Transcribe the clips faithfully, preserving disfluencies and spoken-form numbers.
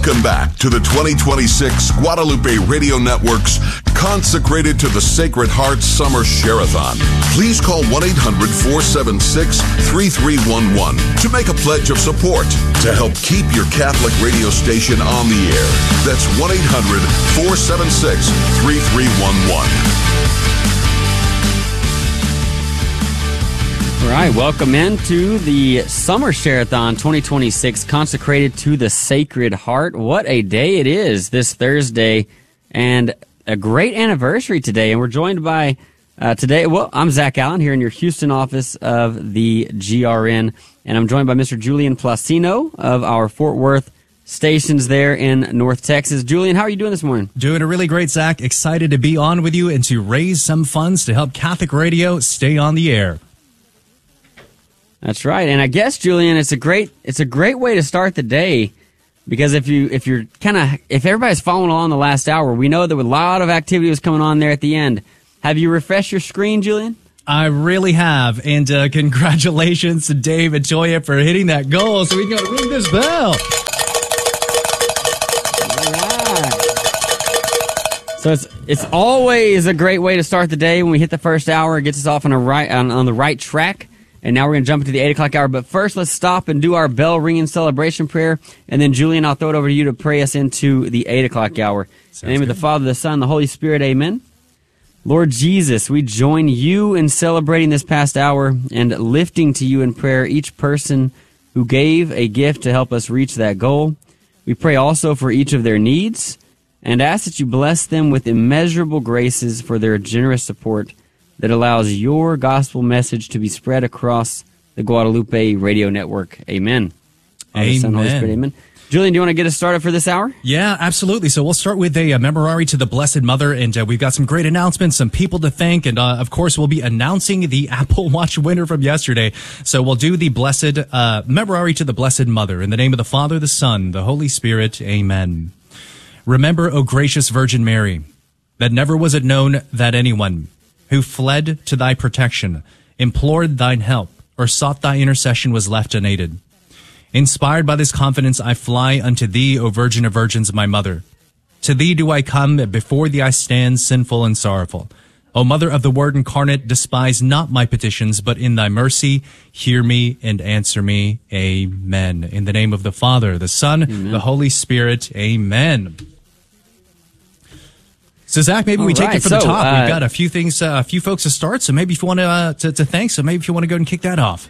Welcome back to the twenty twenty-six Guadalupe Radio Network's Consecrated to the Sacred Heart Summer Share-a-thon. Please call one eight hundred four seven six three three one one to make a pledge of support to help keep your Catholic radio station on the air. That's one eight hundred four seven six three three one one. All right, welcome into the Summer Share-a-thon twenty twenty-six, consecrated to the Sacred Heart. What a day it is this Thursday, and a great anniversary today. And we're joined by uh, today, well, I'm Zach Allen here in your Houston office of the G R N, and I'm joined by Mister Julian Placino of our Fort Worth stations there in North Texas. Julian, how are you doing this morning? Doing a really great, Zach. Excited to be on with you and to raise some funds to help Catholic radio stay on the air. That's right, and I guess, Julian, it's a great it's a great way to start the day, because if you if you're kind of if everybody's following along the last hour, we know that a lot of activity was coming on there at the end. Have you refreshed your screen, Julian? I really have, and uh, congratulations to Dave and Toya for hitting that goal, so we can go ring this bell. All right. So it's it's always a great way to start the day when we hit the first hour. It gets us off on a right on, on the right track. And now we're going to jump into the eight o'clock hour. But first, let's stop and do our bell ringing celebration prayer. And then, Julian, I'll throw it over to you to pray us into the eight o'clock hour. Sounds In the name good. of the Father, the Son, and the Holy Spirit, amen. Lord Jesus, we join you in celebrating this past hour and lifting to you in prayer each person who gave a gift to help us reach that goal. We pray also for each of their needs and ask that you bless them with immeasurable graces for their generous support that allows your gospel message to be spread across the Guadalupe Radio Network. Amen. Father, Amen. Son, Holy Spirit, amen. Julian, do you want to get us started for this hour? Yeah, absolutely. So we'll start with a, uh memorare to the Blessed Mother, and uh, we've got some great announcements, some people to thank, and uh, of course we'll be announcing the Apple Watch winner from yesterday. So we'll do the Blessed uh, memorare to the Blessed Mother. In the name of the Father, the Son, the Holy Spirit, amen. Remember, O gracious Virgin Mary, that never was it known that anyone who fled to thy protection, implored thine help, or sought thy intercession was left unaided. Inspired by this confidence, I fly unto thee, O Virgin of Virgins, my mother. To thee do I come, before thee I stand, sinful and sorrowful. O Mother of the Word incarnate, despise not my petitions, but in thy mercy hear me and answer me. Amen. In the name of the Father, the Son, Amen. the Holy Spirit, amen. So, Zach, maybe we All take right, it from the so, top. uh, We've got a few things, uh, a few folks to start. So maybe if you want to, uh, to, to thank, so maybe if you want to go ahead and kick that off.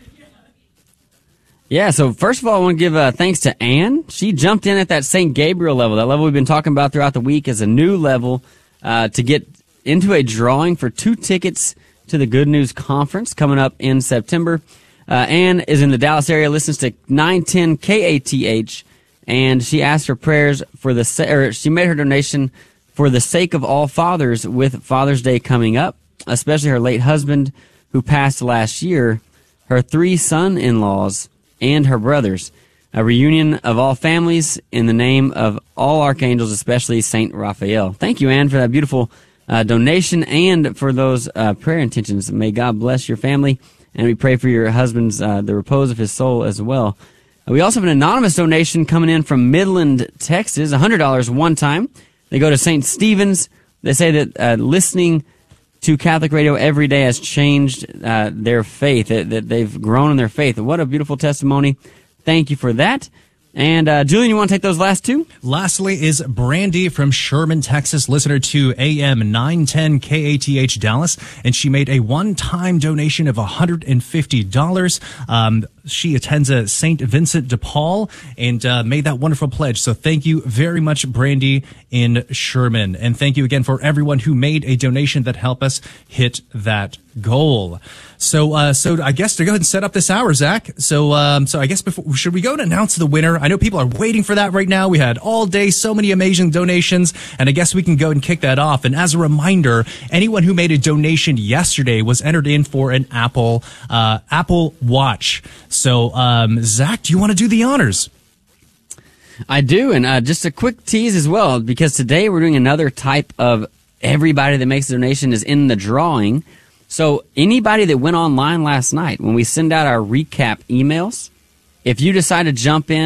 Yeah, so first of all, I want to give uh, thanks to Anne. She jumped in at that Saint Gabriel level. That level we've been talking about throughout the week is a new level uh, to get into a drawing for two tickets to the Good News Conference coming up in September. Uh, Anne is in the Dallas area, listens to nine ten K A T H, and she asked for prayers for the, sa- or she made her donation for the sake of all fathers with Father's Day coming up, especially her late husband who passed last year, her three son-in-laws, and her brothers. A reunion of all families in the name of all archangels, especially Saint Raphael. Thank you, Anne, for that beautiful uh, donation and for those uh, prayer intentions. May God bless your family, and we pray for your husband's, uh, the repose of his soul as well. Uh, we also have an anonymous donation coming in from Midland, Texas, one hundred dollars one time. They go to Saint Stephen's. They say that uh, listening to Catholic radio every day has changed uh, their faith, that, that they've grown in their faith. What a beautiful testimony. Thank you for that. And, uh, Julian, you want to take those last two? Lastly is Brandy from Sherman, Texas, listener to A M nine ten K A T H Dallas, and she made a one-time donation of one hundred fifty dollars. Um, she attends a Saint Vincent de Paul and uh, made that wonderful pledge. So thank you very much, Brandy in Sherman. And thank you again for everyone who made a donation that helped us hit that goal. So, uh, so I guess to go ahead and set up this hour, Zach. So, um, so I guess before, should we go and announce the winner? I know people are waiting for that right now. We had all day, so many amazing donations, and I guess we can go and kick that off. And as a reminder, anyone who made a donation yesterday was entered in for an Apple, uh, Apple Watch. So, um, Zach, do you want to do the honors? I do, and uh, just a quick tease as well, because today we're doing another type of everybody that makes a donation is in the drawing. So anybody that went online last night, when we send out our recap emails, if you decide to jump in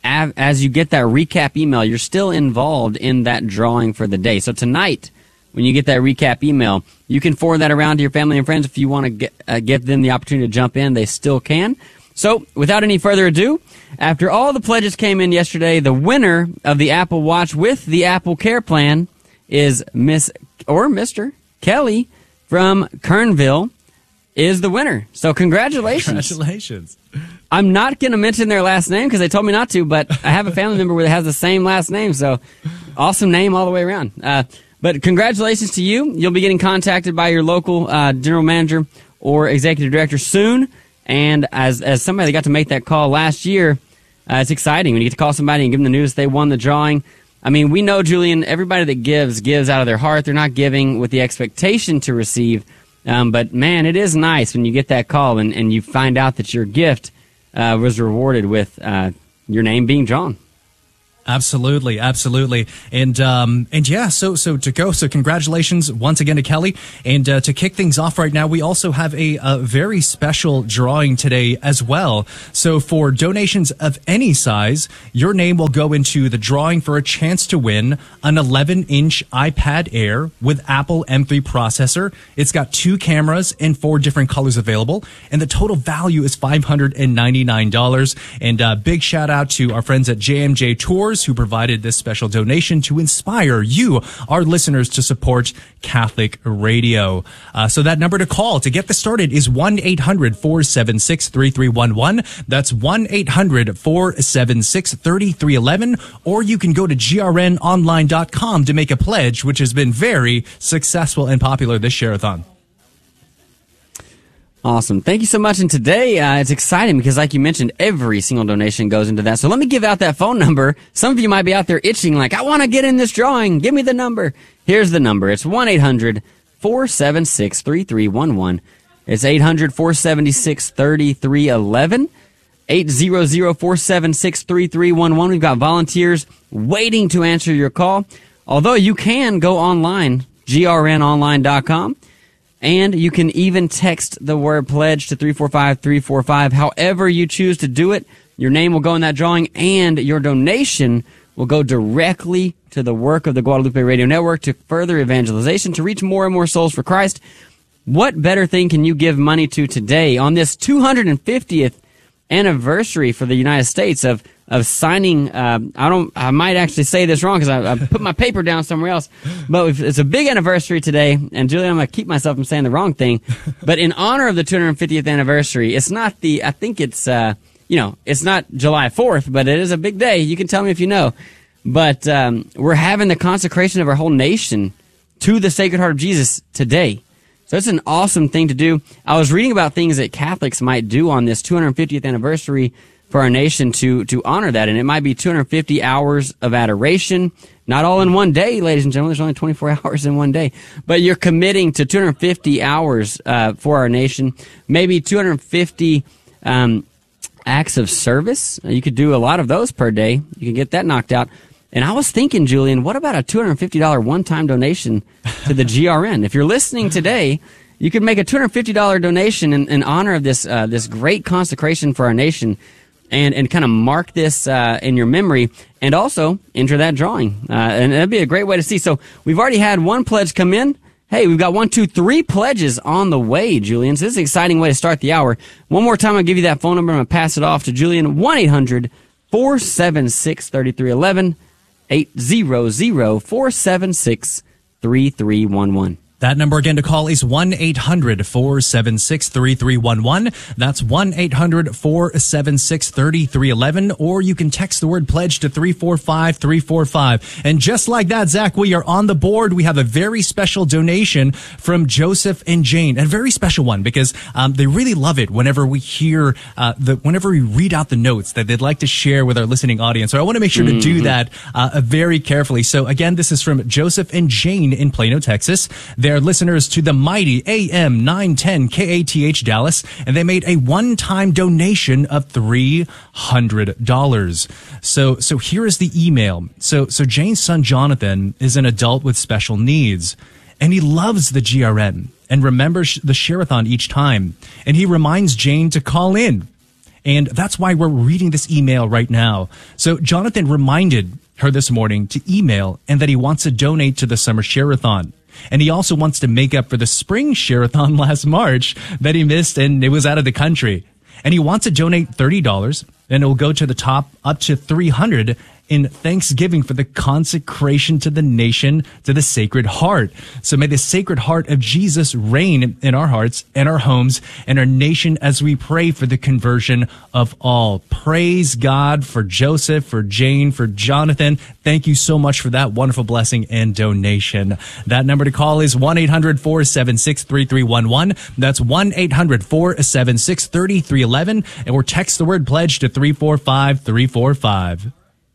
av- as you get that recap email, you're still involved in that drawing for the day. So tonight, when you get that recap email, you can forward that around to your family and friends. If you want to get, uh, give them the opportunity to jump in, they still can. So without any further ado, after all the pledges came in yesterday, the winner of the Apple Watch with the Apple Care Plan is Miss or Mister Kelly from Kernville is the winner. So congratulations. Congratulations. I'm not going to mention their last name because they told me not to, but I have a family member that has the same last name. So awesome name all the way around. Uh, but congratulations to you. You'll be getting contacted by your local uh, general manager or executive director soon. And as as somebody that got to make that call last year, uh, it's exciting when you get to call somebody and give them the news they won the drawing. I mean, we know, Julian, everybody that gives, gives out of their heart. They're not giving with the expectation to receive. Um, but, man, it is nice when you get that call and, and you find out that your gift uh, was rewarded with uh, your name being drawn. Absolutely, absolutely, and um, and yeah, so so to go. So congratulations once again to Kelly, and uh, to kick things off right now, we also have a, a very special drawing today as well. So for donations of any size, your name will go into the drawing for a chance to win an eleven inch iPad Air with Apple M three processor. It's got two cameras and four different colors available, and the total value is five hundred ninety-nine dollars. And uh, big shout out to our friends at J M J Tours, who provided this special donation to inspire you, our listeners, to support Catholic radio. Uh, so that number to call to get this started is one eight hundred four seven six three three one one. That's one eight hundred four seven six three three one one. Or you can go to G R N online dot com to make a pledge, which has been very successful and popular this Share-a-thon. Awesome. Thank you so much. And today, uh, it's exciting because, like you mentioned, every single donation goes into that. So let me give out that phone number. Some of you might be out there itching like, I want to get in this drawing. Give me the number. Here's the number. It's one eight hundred four seven six three three one one. It's eight hundred four seven six three three one one. eight hundred four seven six three three one one. We've got volunteers waiting to answer your call. Although you can go online, G R N online dot com. And you can even text the word pledge to three four five three four five. However you choose to do it, your name will go in that drawing, and your donation will go directly to the work of the Guadalupe Radio Network to further evangelization, to reach more and more souls for Christ. What better thing can you give money to today on this two hundred fiftieth anniversary for the United States of of signing? Uh, I don't. I might actually say this wrong because I, I put my paper down somewhere else. But it's a big anniversary today, and Julian, I'm going to keep myself from saying the wrong thing. But in honor of the two hundred fiftieth anniversary, it's not the. I think it's. Uh, you know, it's not July fourth, but it is a big day. You can tell me if you know. But um, we're having the consecration of our whole nation to the Sacred Heart of Jesus today. So it's an awesome thing to do. I was reading about things that Catholics might do on this two hundred fiftieth anniversary for our nation to to honor that, and it might be two hundred fifty hours of adoration, not all in one day, ladies and gentlemen. There's only twenty-four hours in one day, but you're committing to two hundred fifty hours uh, for our nation, maybe two hundred fifty um, acts of service. You could do a lot of those per day. You can get that knocked out. And I was thinking, Julian, what about a two hundred fifty dollars one-time donation to the G R N? If you're listening today, you could make a two hundred fifty dollars donation in, in honor of this uh, this great consecration for our nation, and, and kind of mark this uh, in your memory, and also enter that drawing. Uh, and that'd be a great way to see. So we've already had one pledge come in. Hey, we've got one, two, three pledges on the way, Julian. So this is an exciting way to start the hour. One more time, I'll give you that phone number. I'm going to pass it off to Julian. one eight hundred four seven six three three one one. eight hundred four seven six three three one one. That number again to call is one eight hundred four seven six three three one one. That's one eight hundred four seven six three three one one. Or you can text the word pledge to three four five three four five. And just like that, Zach, we are on the board. We have a very special donation from Joseph and Jane. A very special one because um, they really love it whenever we hear, uh, the whenever we read out the notes that they'd like to share with our listening audience. So I want to make sure to do that uh, very carefully. So again, this is from Joseph and Jane in Plano, Texas. They're listeners to the mighty A M nine ten K A T H Dallas, and they made a one-time donation of three hundred dollars. So, so here is the email. So, so Jane's son Jonathan is an adult with special needs, and he loves the G R N and remembers the Share-a-thon each time. And he reminds Jane to call in And that's why we're reading this email right now. So Jonathan reminded her this morning to email and that he wants to donate to the Summer Share-a-thon. And he also wants to make up for the Spring Share-a-thon last March that he missed and it was out of the country. And he wants to donate thirty dollars, and it will go to the top up to three hundred dollars in thanksgiving for the consecration to the nation, to the Sacred Heart. So may the Sacred Heart of Jesus reign in our hearts and our homes and our nation as we pray for the conversion of all. Praise God for Joseph, for Jane, for Jonathan. Thank you so much for that wonderful blessing and donation. That number to call is one eight hundred four seven six three three one one. That's one eight hundred four seven six three three one one. And or text the word pledge to three four five three four five.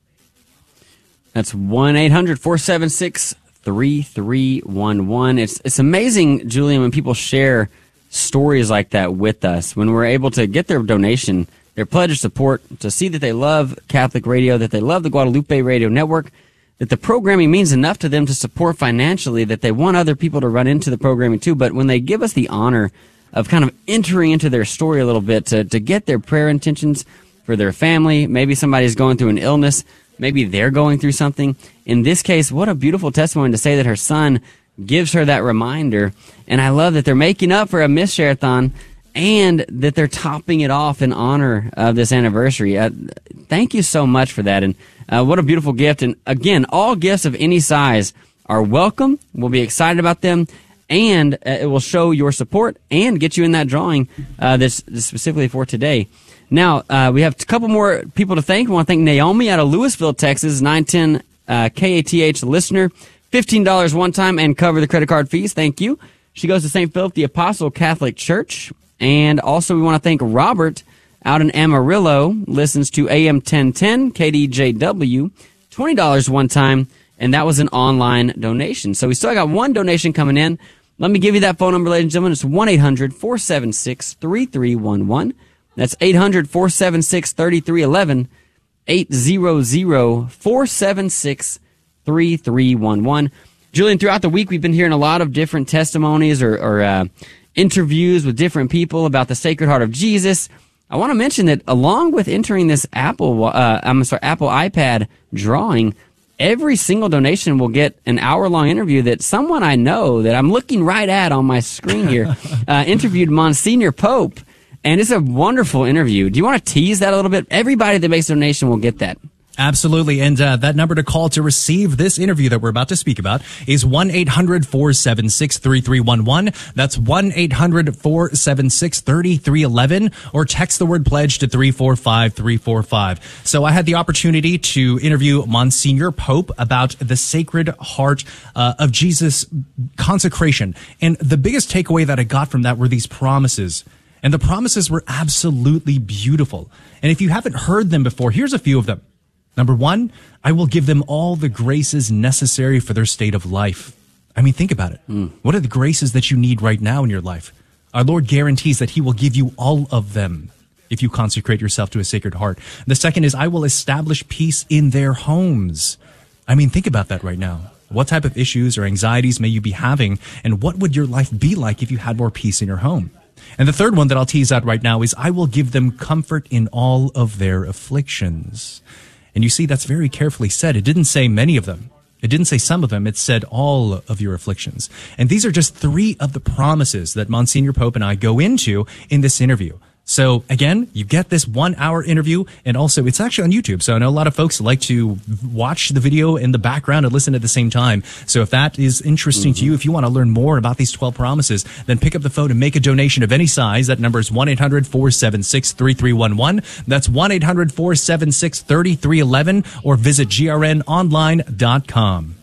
That's one eight hundred four seven six three three one one. It's it's amazing, Julian, when people share stories like that with us, when we're able to get their donation, their pledge of support, to see that they love Catholic radio, that they love the Guadalupe Radio Network, that the programming means enough to them to support financially, that they want other people to run into the programming too. But when they give us the honor of kind of entering into their story a little bit to, to get their prayer intentions for their family, maybe somebody's going through an illness, maybe they're going through something. In this case, what a beautiful testimony to say that her son gives her that reminder. And I love that they're making up for a missed share-a-thon and that they're topping it off in honor of this anniversary. Uh, thank you so much for that. And uh, what a beautiful gift. And again, all gifts of any size are welcome. We'll be excited about them. And uh, it will show your support and get you in that drawing uh, that's, that's specifically for today. Now, uh, we have a couple more people to thank. We want to thank Naomi out of Louisville, Texas, nine ten uh, K A T H listener. fifteen dollars one time and cover the credit card fees. Thank you. She goes to Saint Philip the Apostle Catholic Church. And also we want to thank Robert out in Amarillo, listens to A M ten ten K D J W. twenty dollars one time, and that was an online donation. So we still got one donation coming in. Let me give you that phone number, ladies and gentlemen. It's one eight hundred four seven six three three one one. That's eight hundred four seven six three three one one, eight hundred four seven six three three one one. Julian, throughout the week, we've been hearing a lot of different testimonies or, or uh, interviews with different people about the Sacred Heart of Jesus. I want to mention that along with entering this Apple, uh, I'm sorry, Apple iPad drawing, every single donation will get an hour-long interview that someone I know that I'm looking right at on my screen here uh, interviewed Monsignor Pope. And it's a wonderful interview. Do you want to tease that a little bit? Everybody that makes a donation will get that. Absolutely. And uh, that number to call to receive this interview that we're about to speak about is one eight hundred four seven six three three one one. That's one eight hundred four seven six three three one one, or text the word pledge to three four five three four five. So I had the opportunity to interview Monsignor Pope about the Sacred Heart uh, of Jesus consecration. And the biggest takeaway that I got from that were these promises. And the promises were absolutely beautiful. And if you haven't heard them before, here's a few of them. Number one, I will give them all the graces necessary for their state of life. I mean, think about it. Mm. What are the graces that you need right now in your life? Our Lord guarantees that he will give you all of them if you consecrate yourself to a Sacred Heart. The second is, I will establish peace in their homes. I mean, think about that right now. What type of issues or anxieties may you be having? And what would your life be like if you had more peace in your home? And the third one that I'll tease out right now is, I will give them comfort in all of their afflictions. And you see, that's very carefully said. It didn't say many of them. It didn't say some of them. It said all of your afflictions. And these are just three of the promises that Monsignor Pope and I go into in this interview. So again, you get this one hour interview, and also it's actually on YouTube. So I know a lot of folks like to watch the video in the background and listen at the same time. So if that is interesting mm-hmm. to you, if you want to learn more about these twelve promises, then pick up the phone and make a donation of any size. That number is one eight hundred four seven six three three one one. That's one eight hundred four seven six three three one one, or visit G R N online dot com.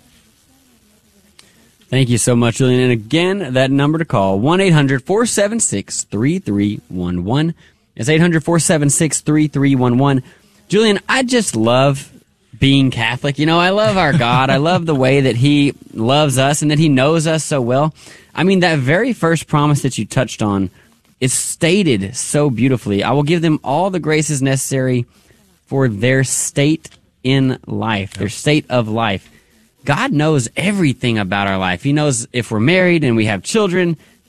Thank you so much, Julian. And again, that number to call, one eight hundred four seven six three three one one. It's eight hundred four seven six three three one one. Julian, I just love being Catholic. You know, I love our God. I love the way that he loves us and that he knows us so well. I mean, that very first promise that you touched on is stated so beautifully. I will give them all the graces necessary for their state in life, their state of life. God knows everything about our life. He knows if we're married and we have children.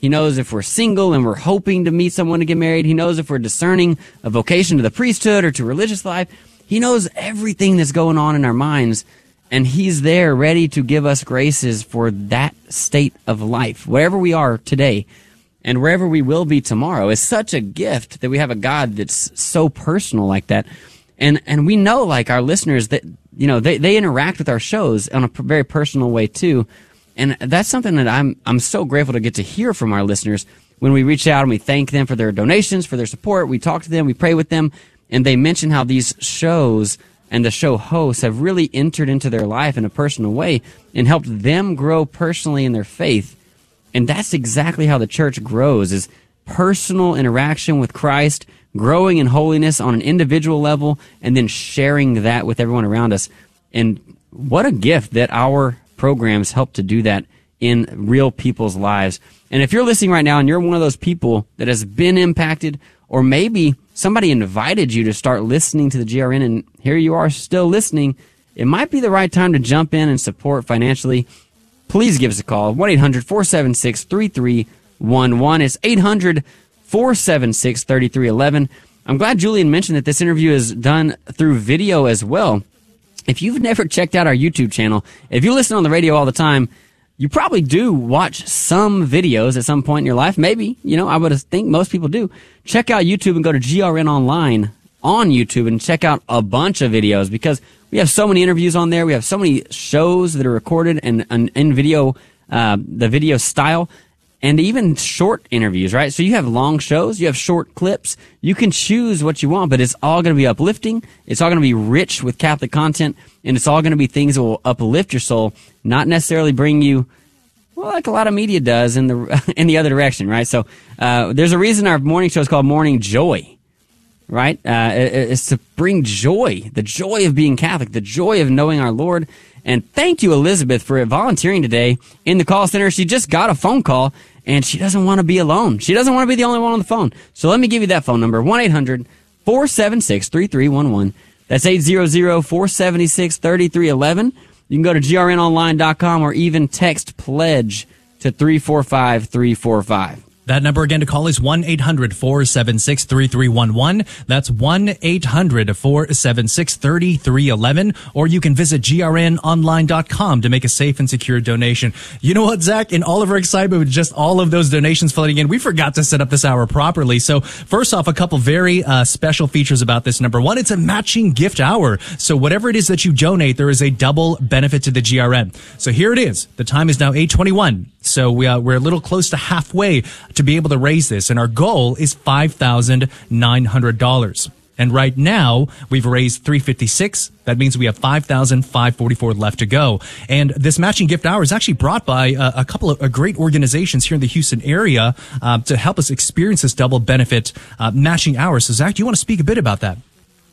He knows if we're single and we're hoping to meet someone to get married. He knows if we're discerning a vocation to the priesthood or to religious life. He knows everything that's going on in our minds, and he's there ready to give us graces for that state of life, wherever we are today and wherever we will be tomorrow. It's such a gift that we have a God that's so personal like that. And and we know, like our listeners, that, you know, they, they interact with our shows on a very personal way too. And that's something that I'm I'm so grateful to get to hear from our listeners when we reach out and we thank them for their donations, for their support. We talk to them, we pray with them, and they mention how these shows and the show hosts have really entered into their life in a personal way and helped them grow personally in their faith. And that's exactly how the church grows, is personal interaction with Christ, growing in holiness on an individual level, and then sharing that with everyone around us. And what a gift that our programs help to do that in real people's lives. And if you're listening right now and you're one of those people that has been impacted, or maybe somebody invited you to start listening to the G R N and here you are still listening, it might be the right time to jump in and support financially. Please give us a call, one eight hundred four seven six three three one one. It's eight hundred four seven six three three one one. I'm glad Julian mentioned that this interview is done through video as well. If you've never checked out our YouTube channel, if you listen on the radio all the time, you probably do watch some videos at some point in your life. Maybe, you know, I would think most people do. Check out YouTube and go to G R N Online on YouTube and check out a bunch of videos, because we have so many interviews on there. We have so many shows that are recorded and, and in video, uh, the video style, and even short interviews, right? So you have long shows, you have short clips. You can choose what you want, but it's all going to be uplifting. It's all going to be rich with Catholic content, and it's all going to be things that will uplift your soul, not necessarily bring you, well, like a lot of media does in the in the other direction, right? So uh, there's a reason our morning show is called Morning Joy, right? Uh, it, it's to bring joy, the joy of being Catholic, the joy of knowing our Lord. And thank you, Elizabeth, for volunteering today in the call center. She just got a phone call, and she doesn't want to be alone. She doesn't want to be the only one on the phone. So let me give you that phone number, one eight hundred four seven six three three one one. That's eight hundred four seven six three three one one. You can go to G R N online dot com or even text PLEDGE to three four five three four five. That number again to call is one eight hundred four seven six three three one one. That's one eight hundred four seven six three three one one. Or you can visit G R N online dot com to make a safe and secure donation. You know what, Zach? In all of our excitement with just all of those donations flooding in, we forgot to set up this hour properly. So first off, a couple very uh, special features about this. Number one, it's a matching gift hour. So whatever it is that you donate, there is a double benefit to the G R N. So here it is. The time is now eight twenty-one. So we, uh, we're a little close to halfway to be able to raise this, and our goal is five thousand nine hundred dollars. And right now, we've raised three hundred fifty-six dollars. That means we have five thousand five hundred forty-four dollars left to go. And this matching gift hour is actually brought by uh, a couple of uh, great organizations here in the Houston area uh, to help us experience this double benefit uh, matching hour. So, Zach, do you want to speak a bit about that?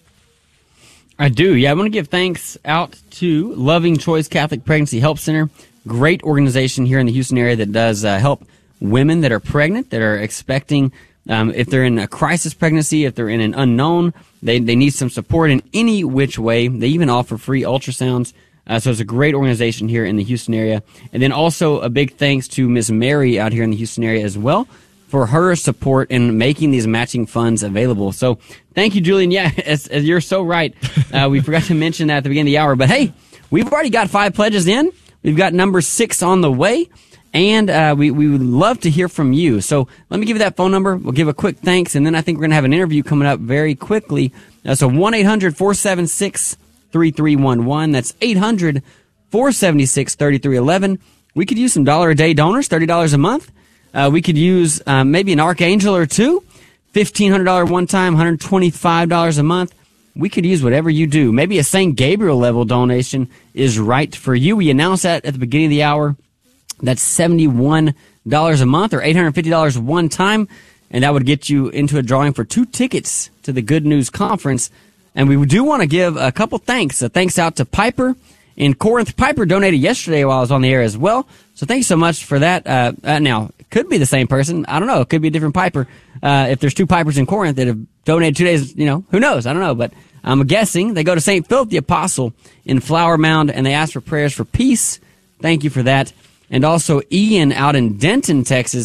I do. Yeah, I want to give thanks out to Loving Choice Catholic Pregnancy Help Center. Great organization here in the Houston area that does uh, help women that are pregnant, that are expecting, um, if they're in a crisis pregnancy, if they're in an unknown, they, they need some support in any which way. They even offer free ultrasounds. Uh, so it's a great organization here in the Houston area. And then also a big thanks to Miss Mary out here in the Houston area as well for her support in making these matching funds available. So thank you, Julian. Yeah, as, as you're so right. Uh, we forgot to mention that at the beginning of the hour. But hey, we've already got five pledges in. We've got number six on the way, and uh, we, we would love to hear from you. So let me give you that phone number. We'll give a quick thanks, and then I think we're going to have an interview coming up very quickly. Uh, so one eight hundred four seven six three three one one. That's eight hundred four seven six three three one one. We could use some dollar-a-day donors, thirty dollars a month. Uh, we could use uh, maybe an archangel or two, fifteen hundred dollars one time, one hundred twenty-five dollars a month. We could use whatever you do. Maybe a Saint Gabriel level donation is right for you. We announced that at the beginning of the hour. That's seventy-one dollars a month or eight hundred fifty dollars one time. And that would get you into a drawing for two tickets to the Good News Conference. And we do want to give a couple thanks. A thanks out to Piper in Corinth. Piper donated yesterday while I was on the air as well. So thanks so much for that. Uh, uh, now, it could be the same person. I don't know. It could be a different Piper. Uh, if there's two Pipers in Corinth that have donated two days, you know, who knows? I don't know. But I'm guessing they go to Saint Philip the Apostle in Flower Mound, and they ask for prayers for peace. Thank you for that. And also Ian out in Denton, Texas,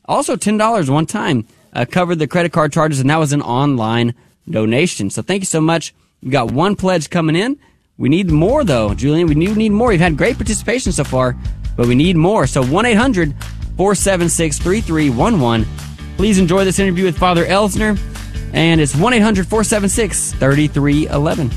Also, ten dollars one time uh, covered the credit card charges, and that was an online donation. So thank you so much. We've got one pledge coming in. We need more, though, Julian. We do need more. We've had great participation so far, but we need more. So one eight hundred four seven six three three one one. Please enjoy this interview with Father Elsner, and it's one eight hundred four seven six three three one one.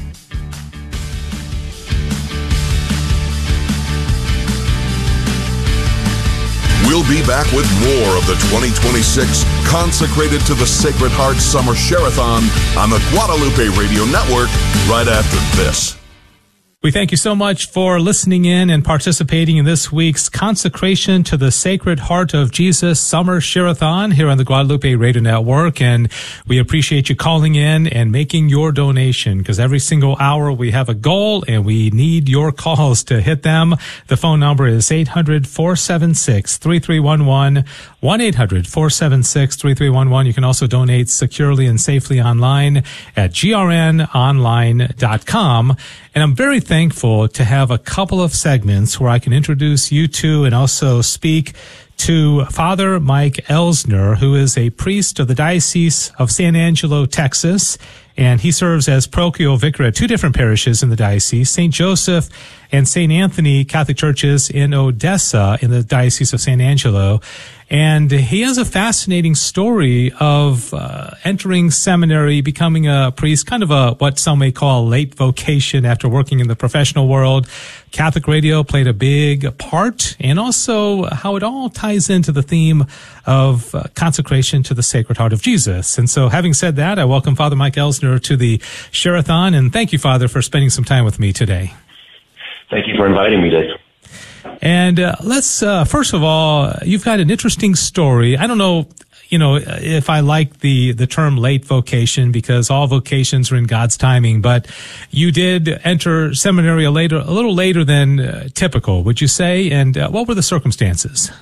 We'll be back with more of the twenty twenty-six Consecrated to the Sacred Heart Summer Share-a-thon on the Guadalupe Radio Network right after this. We thank you so much for listening in and participating in this week's Consecration to the Sacred Heart of Jesus Summer Share-a-thon here on the Guadalupe Radio Network. And we appreciate you calling in and making your donation, because every single hour we have a goal and we need your calls to hit them. The phone number is eight hundred four seven six three three one one, one eight hundred four seven six three three one one. You can also donate securely and safely online at G R N online dot com. And I'm very thankful to have a couple of segments where I can introduce you to and also speak to Father Mike Elsner, who is a priest of the Diocese of San Angelo, Texas, and he serves as parochial vicar at two different parishes in the diocese, Saint Joseph and Saint Anthony Catholic Churches in Odessa in the Diocese of San Angelo. And he has a fascinating story of uh, entering seminary, becoming a priest, kind of a what some may call a late vocation after working in the professional world. Catholic radio played a big part, and also how it all ties into the theme of uh, consecration to the Sacred Heart of Jesus. And so, having said that, I welcome Father Mike Elsner to the Share-a-thon, and thank you, Father, for spending some time with me today. Thank you for inviting me, Dave. And uh, let's, uh, first of all, you've got an interesting story. I don't know, you know, if I like the, the term late vocation, because all vocations are in God's timing, but you did enter seminary a later, a little later than uh, typical, would you say? And uh, what were the circumstances?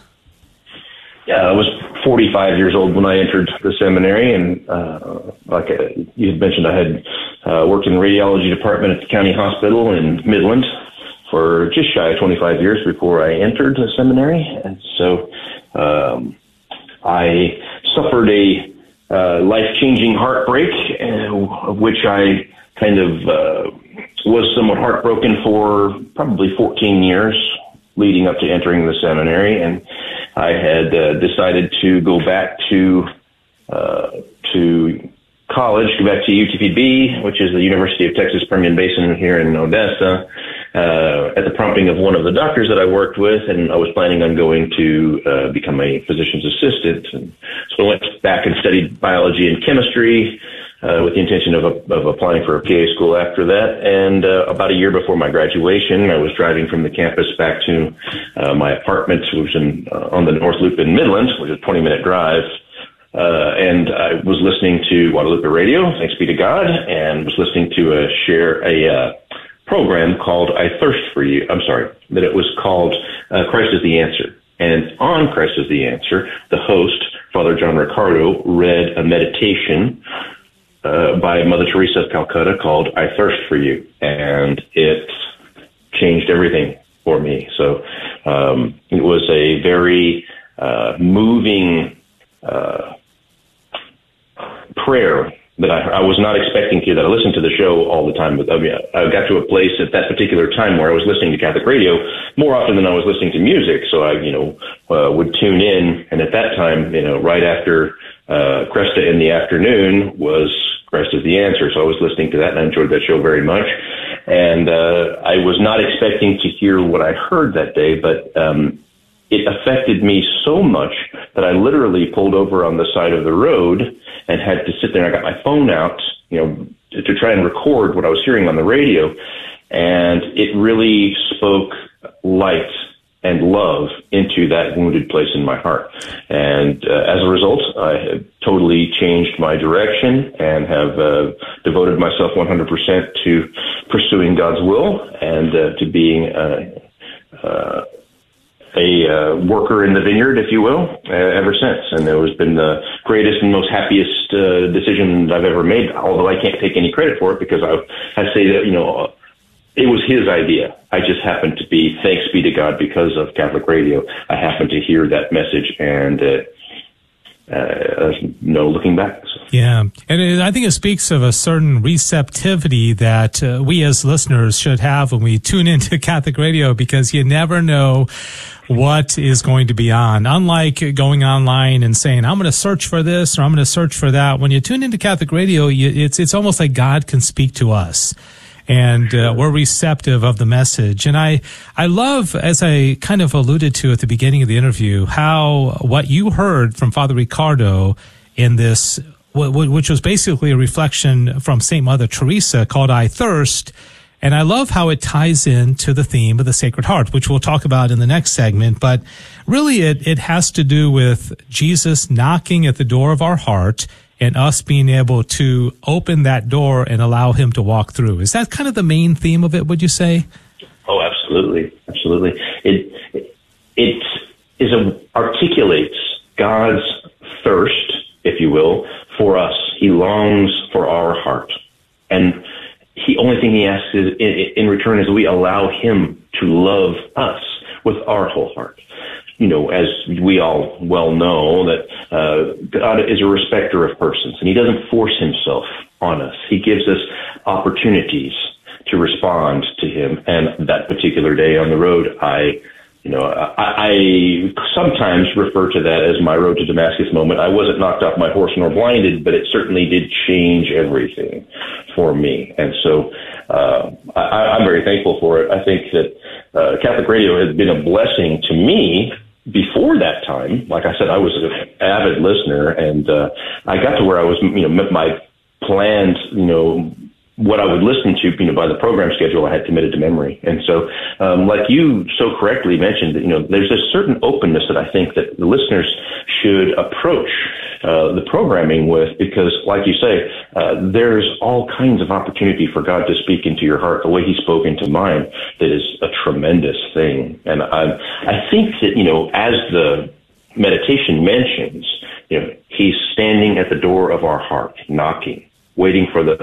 Yeah, I was forty-five years old when I entered the seminary, and uh, like uh, you had mentioned, I had uh, worked in the radiology department at the county hospital in Midland for just shy of twenty-five years before I entered the seminary. And so um, I suffered a uh, life-changing heartbreak, uh, of which I kind of uh, was somewhat heartbroken for probably fourteen years leading up to entering the seminary. And I had uh, decided to go back to uh, to college, go back to U T P B, which is the University of Texas Permian Basin here in Odessa, uh, at the prompting of one of the doctors that I worked with, and I was planning on going to uh, become a physician's assistant. And so I went back and studied biology and chemistry uh, with the intention of, of applying for a P A school after that. And uh, about a year before my graduation, I was driving from the campus back to uh, my apartment, which was in, uh, on the North Loop in Midland, which is a twenty-minute drive. Uh, and I was listening to Guadalupe Radio, thanks be to God, and was listening to a share a uh, program called I Thirst for You. I'm sorry, that it was called uh, Christ is the Answer. And on Christ is the Answer, the host, Father John Ricardo, read a meditation uh, by Mother Teresa of Calcutta called I Thirst for You. And it changed everything for me. So um, it was a very uh, moving uh prayer that I, I was not expecting to, that I listened to the show all the time. But I, mean, I got to a place at that particular time where I was listening to Catholic radio more often than I was listening to music. So I, you know, uh, would tune in. And at that time, you know, right after uh, Cresta in the afternoon was Christ is the Answer. So I was listening to that, and I enjoyed that show very much. And uh, I was not expecting to hear what I heard that day, but um, it affected me so much that I literally pulled over on the side of the road and had to sit there. I got my phone out, you know, to, to try and record what I was hearing on the radio. And it really spoke light and love into that wounded place in my heart. And uh, as a result, I have totally changed my direction and have uh, devoted myself one hundred percent to pursuing God's will and uh, to being uh, uh, a uh, worker in the vineyard, if you will, uh, ever since. And it has been the greatest and most happiest uh, decision I've ever made, although I can't take any credit for it, because I, I say that, you know, it was his idea. I just happened to be, thanks be to God, because of Catholic radio, I happened to hear that message, and uh, uh, there's no looking back. So. Yeah, and it, I think it speaks of a certain receptivity that uh, we as listeners should have when we tune into Catholic radio, because you never know what is going to be on. Unlike going online and saying, I'm going to search for this or I'm going to search for that, when you tune into Catholic radio, you, it's it's almost like God can speak to us. And uh, we're receptive of the message. And I, I love, as I kind of alluded to at the beginning of the interview, how what you heard from Father Ricardo in this, which was basically a reflection from Saint Mother Teresa called I Thirst. And I love how it ties into the theme of the Sacred Heart, which we'll talk about in the next segment. But really, it, it has to do with Jesus knocking at the door of our heart and us being able to open that door and allow him to walk through. Is that kind of the main theme of it, would you say? Oh, absolutely. Absolutely. It, it, it is a, articulates God's thirst, if you will, for us. He longs for our heart. And the only thing he asks is, in, in return, is we allow him to love us with our whole heart. You know, as we all well know, that uh, God is a respecter of persons, and he doesn't force himself on us. He gives us opportunities to respond to him. And that particular day on the road, I, you know, I, I sometimes refer to that as my road to Damascus moment. I wasn't knocked off my horse nor blinded, but it certainly did change everything for me. And so uh, I, I'm very thankful for it. I think that uh, Catholic radio has been a blessing to me. Before that time, like I said, I was an avid listener, and uh, I got to where I was, you know, my planned, you know, what I would listen to, you know, by the program schedule I had committed to memory. And so, um, like you so correctly mentioned, you know, there's a certain openness that I think that the listeners should approach uh, the programming with, because, like you say, uh, there's all kinds of opportunity for God to speak into your heart the way he spoke into mine. That is a tremendous thing. And I, I think that, you know, as the meditation mentions, you know, he's standing at the door of our heart, knocking, waiting for the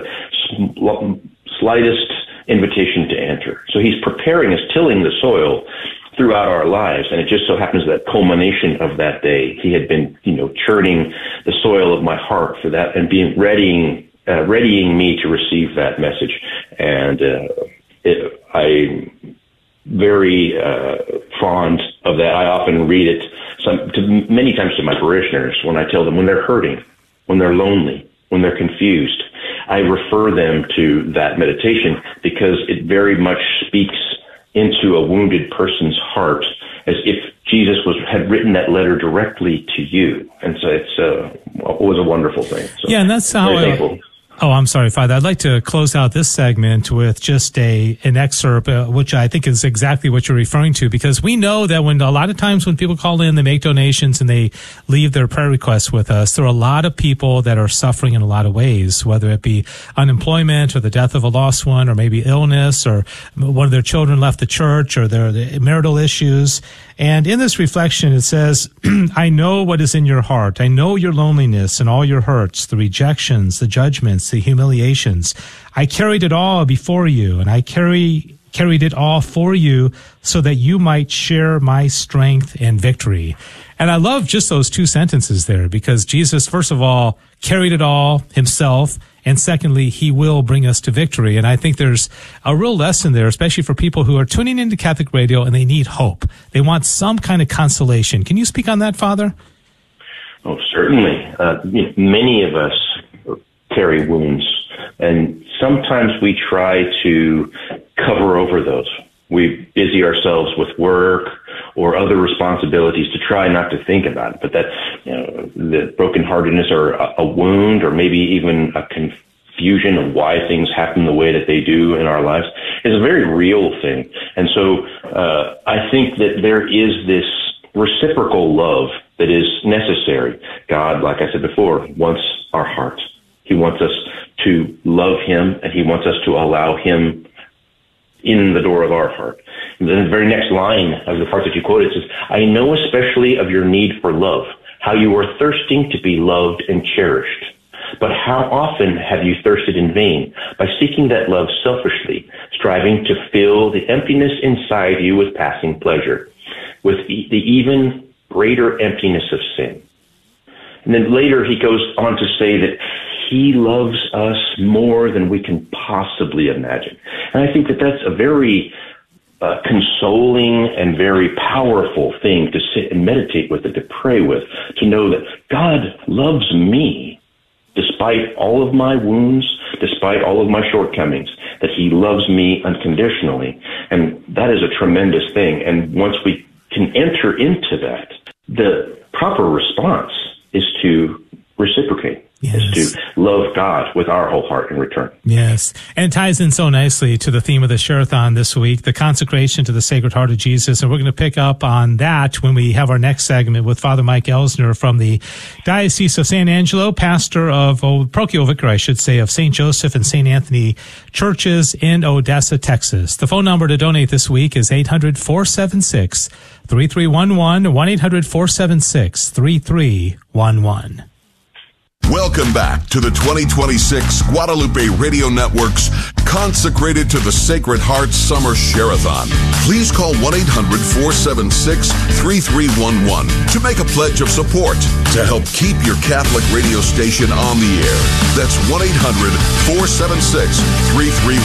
slightest invitation to enter. So he's preparing us, tilling the soil throughout our lives. And it just so happens that culmination of that day, he had been, you know, churning the soil of my heart for that and being readying, uh, readying me to receive that message. And, uh, it, I'm very, uh, fond of that. I often read it some, to, many times to my parishioners when I tell them when they're hurting, when they're lonely, when they're confused. I refer them to that meditation because it very much speaks into a wounded person's heart, as if Jesus was had written that letter directly to you. And so it's uh, it was a wonderful thing. So yeah, and that's how I, Oh, I'm sorry, Father. I'd like to close out this segment with just a an excerpt, uh, which I think is exactly what you're referring to, because we know that when a lot of times when people call in, they make donations and they leave their prayer requests with us, there are a lot of people that are suffering in a lot of ways, whether it be unemployment or the death of a lost one, or maybe illness, or one of their children left the church, or their marital issues. And in this reflection, it says, I know what is in your heart. I know your loneliness and all your hurts, the rejections, the judgments, the humiliations. I carried it all before you, and I carry carried it all for you so that you might share my strength and victory. And I love just those two sentences there, because Jesus, first of all, carried it all himself, and secondly, he will bring us to victory. And I think there's a real lesson there, especially for people who are tuning into Catholic radio and they need hope. They want some kind of consolation. Can you speak on that, Father? Oh, certainly. Uh, you know, many of us carry wounds, and sometimes we try to cover over those. We busy ourselves with work or other responsibilities to try not to think about it. But that, you know, the brokenheartedness or a, a wound, or maybe even a confusion of why things happen the way that they do in our lives, is a very real thing. And so uh, I think that there is this reciprocal love that is necessary. God, like I said before, wants our heart. He wants us to love him, and he wants us to allow him in the door of our heart. And then the very next line of the part that you quoted says, I know especially of your need for love, how you are thirsting to be loved and cherished. But how often have you thirsted in vain by seeking that love selfishly, striving to fill the emptiness inside you with passing pleasure, with e- the even greater emptiness of sin? And then later he goes on to say that he loves us more than we can possibly imagine. And I think that that's a very uh, consoling and very powerful thing to sit and meditate with and to pray with, to know that God loves me despite all of my wounds, despite all of my shortcomings, that he loves me unconditionally. And that is a tremendous thing. And once we can enter into that, the proper response is to reciprocate. Yes. Is to love God with our whole heart in return. Yes. And it ties in so nicely to the theme of the Share-a-thon this week, the consecration to the Sacred Heart of Jesus. And we're going to pick up on that when we have our next segment with Father Mike Elsner from the Diocese of San Angelo, pastor of, oh, parochial vicar, I should say, of Saint Joseph and Saint Anthony churches in Odessa, Texas. The phone number to donate this week is eight hundred, four seven six, three three one one, one eight hundred, four seven six, three three one one. Welcome back to the twenty twenty-six Guadalupe Radio Network's Consecrated to the Sacred Heart Summer Share-a-thon. Please call one eight hundred, four seven six, three three one one to make a pledge of support to help keep your Catholic radio station on the air. That's one eight hundred, four seven six, three three